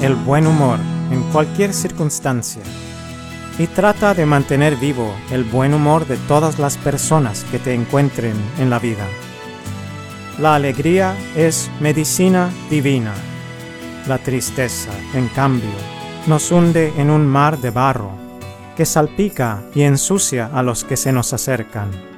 el buen humor en cualquier circunstancia y trata de mantener vivo el buen humor de todas las personas que te encuentren en la vida. La alegría es medicina divina. La tristeza, en cambio, nos hunde en un mar de barro que salpica y ensucia a los que se nos acercan.